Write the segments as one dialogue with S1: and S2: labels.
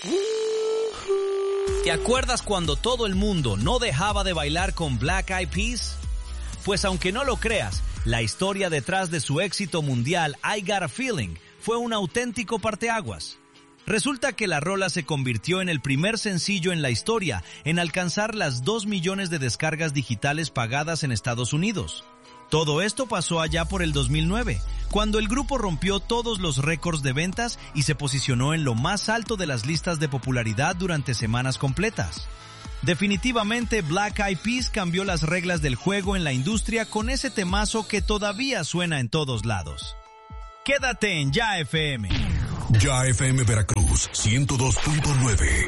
S1: ¿Te acuerdas cuando todo el mundo no dejaba de bailar con Black Eyed Peas? Pues aunque no lo creas, la historia detrás de su éxito mundial I Got a Feeling fue un auténtico parteaguas. Resulta que la rola se convirtió en el primer sencillo en la historia en alcanzar las 2 millones de descargas digitales pagadas en Estados Unidos. Todo esto pasó allá por el 2009, cuando el grupo rompió todos los récords de ventas y se posicionó en lo más alto de las listas de popularidad durante semanas completas. Definitivamente Black Eyed Peas cambió las reglas del juego en la industria con ese temazo que todavía suena en todos lados. Quédate en Ya FM.
S2: Ya FM Veracruz 102.9.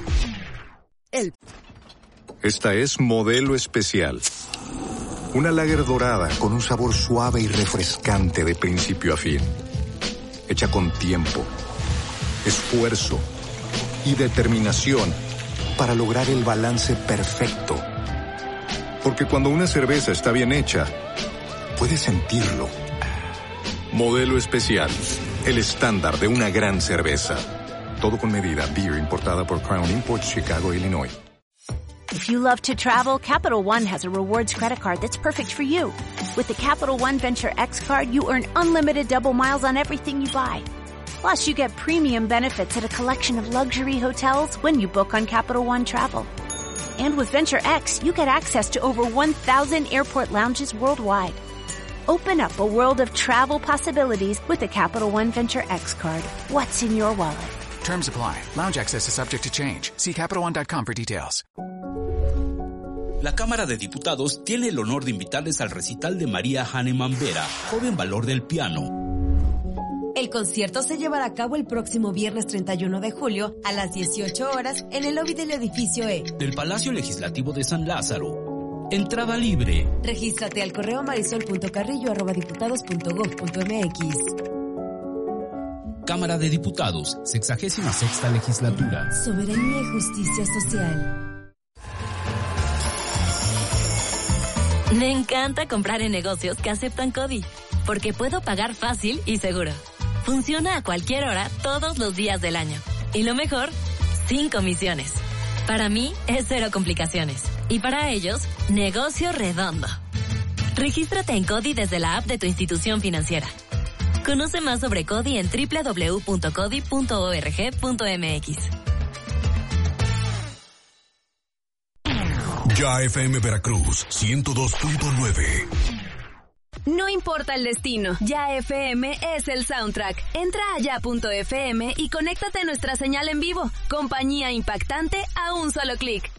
S3: Esta es Modelo Especial. Una lager dorada con un sabor suave y refrescante de principio a fin. Hecha con tiempo, esfuerzo y determinación para lograr el balance perfecto. Porque cuando una cerveza está bien hecha, puedes sentirlo. Modelo Especial, el estándar de una gran cerveza. Todo con medida. Beer importada por Crown Imports, Chicago, Illinois.
S4: If you love to travel, Capital One has a rewards credit card that's perfect for you. With the Capital One Venture X card, you earn unlimited double miles on everything you buy. Plus, you get premium benefits at a collection of luxury hotels when you book on Capital One Travel. And with Venture X, you get access to over 1,000 airport lounges worldwide. Open up a world of travel possibilities with the Capital One Venture X card. What's in your wallet?
S5: Terms apply. Lounge access is subject to change. See CapitalOne.com for details.
S6: La Cámara de Diputados tiene el honor de invitarles al recital de María Hahnemann Vera, joven valor del piano.
S7: El concierto se llevará a cabo el próximo viernes 31 de julio a las 18 horas en el lobby del edificio E
S6: del Palacio Legislativo de San Lázaro. Entrada libre.
S7: Regístrate al correo marisol.carrillo@diputados.gov.mx.
S6: Cámara de Diputados, 66ª Legislatura.
S7: Soberanía y justicia social.
S8: Me encanta comprar en negocios que aceptan CODI, porque puedo pagar fácil y seguro. Funciona a cualquier hora, todos los días del año. Y lo mejor, sin comisiones. Para mí, es cero complicaciones. Y para ellos, negocio redondo. Regístrate en CODI desde la app de tu institución financiera. Conoce más sobre CODI en www.codi.org.mx.
S2: Ya FM Veracruz 102.9.
S9: No importa el destino, Ya FM es el soundtrack. Entra a ya.fm y conéctate a nuestra señal en vivo. Compañía impactante a un solo clic.